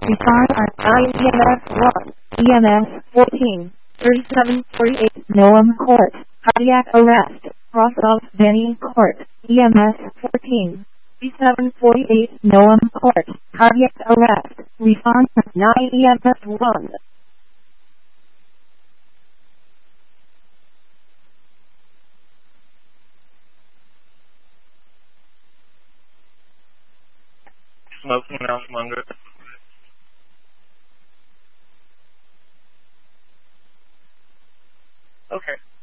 Respond on 9 EMS 1. EMS 14. 3748 Noam Court. Cardiac arrest. Roswell Benny Court. EMS 14. 3748 Noam Court. Cardiac arrest. Respond on 9 EMS 1. Smoking out longer. Okay.